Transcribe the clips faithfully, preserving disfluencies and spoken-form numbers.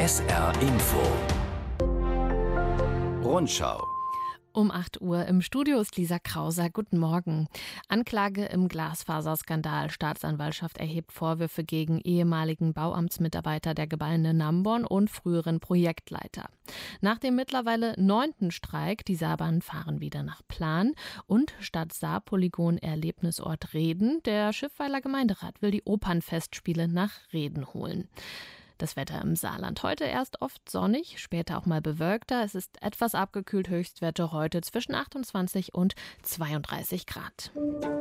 S R Info Rundschau. Um acht Uhr im Studio ist Lisa Krauser. Guten Morgen. Anklage im Glasfaserskandal. Staatsanwaltschaft erhebt Vorwürfe gegen ehemaligen Bauamtsmitarbeiter der Gemeinde Namborn und früheren Projektleiter. Nach dem mittlerweile neunten Streik, die Saarbahnen fahren wieder nach Plan, und Stadt Saarpolygon Erlebnisort Reden, der Schiffweiler Gemeinderat will die Opernfestspiele nach Reden holen. Das Wetter im Saarland. Heute erst oft sonnig, später auch mal bewölkter. Es ist etwas abgekühlt, Höchstwerte heute zwischen achtundzwanzig und zweiunddreißig Grad.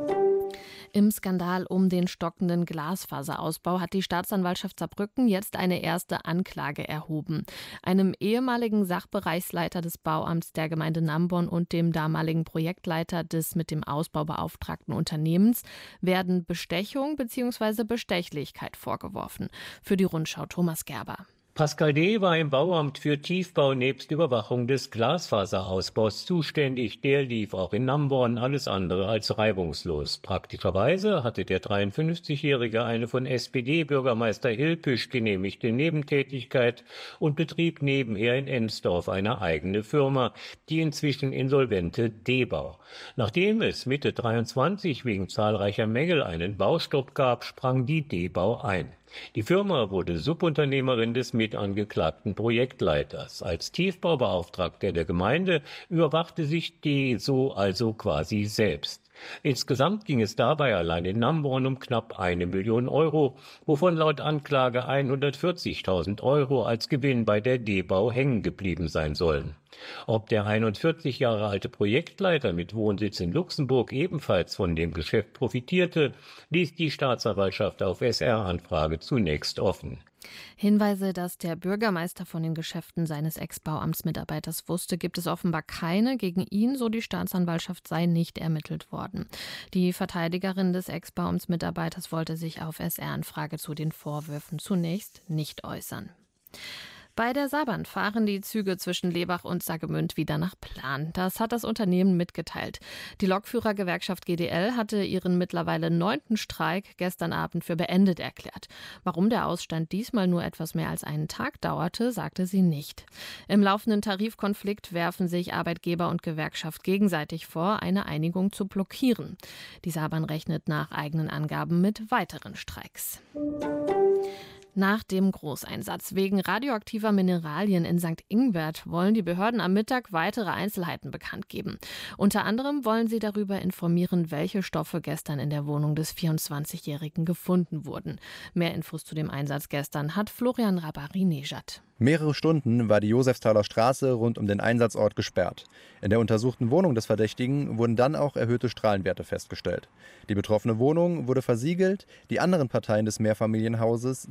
Im Skandal um den stockenden Glasfaserausbau hat die Staatsanwaltschaft Saarbrücken jetzt eine erste Anklage erhoben. Einem ehemaligen Sachbereichsleiter des Bauamts der Gemeinde Namborn und dem damaligen Projektleiter des mit dem Ausbau beauftragten Unternehmens werden Bestechung bzw. Bestechlichkeit vorgeworfen. Für die Rundschau Thomas Gerber. Pascal D. war im Bauamt für Tiefbau nebst Überwachung des Glasfaserausbaus zuständig. Der lief auch in Namborn alles andere als reibungslos. Praktischerweise hatte der dreiundfünfzigjährige eine von S P D-Bürgermeister Hilpüsch genehmigte Nebentätigkeit und betrieb nebenher in Ensdorf eine eigene Firma, die inzwischen insolvente D-Bau. Nachdem es Mitte dreiundzwanzig wegen zahlreicher Mängel einen Baustopp gab, sprang die D-Bau ein. Die Firma wurde Subunternehmerin des mitangeklagten Projektleiters. Als Tiefbaubeauftragter der Gemeinde überwachte sich die so also quasi selbst. Insgesamt ging es dabei allein in Namborn um knapp eine Million Euro, wovon laut Anklage hundertvierzigtausend Euro als Gewinn bei der D-Bau hängen geblieben sein sollen. Ob der einundvierzig Jahre alte Projektleiter mit Wohnsitz in Luxemburg ebenfalls von dem Geschäft profitierte, ließ die Staatsanwaltschaft auf S R-Anfrage zunächst offen. Hinweise, dass der Bürgermeister von den Geschäften seines Ex-Bauamtsmitarbeiters wusste, gibt es offenbar keine. Gegen ihn, so die Staatsanwaltschaft, sei nicht ermittelt worden. Die Verteidigerin des Ex-Bauamtsmitarbeiters wollte sich auf S R-Anfrage zu den Vorwürfen zunächst nicht äußern. Bei der Saarbahn fahren die Züge zwischen Lebach und Saargemünd wieder nach Plan. Das hat das Unternehmen mitgeteilt. Die Lokführergewerkschaft G D L hatte ihren mittlerweile neunten Streik gestern Abend für beendet erklärt. Warum der Ausstand diesmal nur etwas mehr als einen Tag dauerte, sagte sie nicht. Im laufenden Tarifkonflikt werfen sich Arbeitgeber und Gewerkschaft gegenseitig vor, eine Einigung zu blockieren. Die Saarbahn rechnet nach eigenen Angaben mit weiteren Streiks. Nach dem Großeinsatz wegen radioaktiver Mineralien in Sankt Ingbert wollen die Behörden am Mittag weitere Einzelheiten bekannt geben. Unter anderem wollen sie darüber informieren, welche Stoffe gestern in der Wohnung des vierundzwanzigjährigen gefunden wurden. Mehr Infos zu dem Einsatz gestern hat Florian Rabari-Nejad. Mehrere Stunden war die Josefsthaler Straße rund um den Einsatzort gesperrt. In der untersuchten Wohnung des Verdächtigen wurden dann auch erhöhte Strahlenwerte festgestellt. Die betroffene Wohnung wurde versiegelt, die anderen Parteien des Mehrfamilienhauses